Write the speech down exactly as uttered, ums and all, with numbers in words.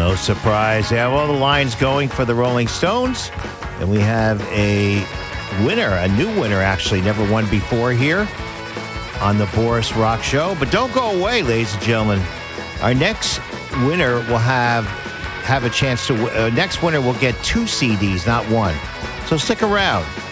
no surprise. They have all the lines going for the Rolling Stones. And we have a winner, a new winner, actually, never won before here on the Boris Rock Show. But don't go away, ladies and gentlemen. Our next winner will have have a chance to... Uh, next winner will get two C Ds, not one. So stick around.